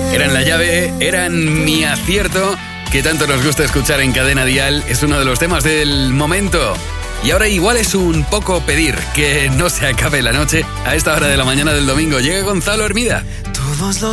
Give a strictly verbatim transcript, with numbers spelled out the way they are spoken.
Eran La Llave, eran Mi Acierto, que tanto nos gusta escuchar en Cadena Dial. Es uno de los temas del momento. Y ahora igual es un poco pedir que no se acabe la noche a esta hora de la mañana del domingo. Llega Gonzalo Hermida. Todos los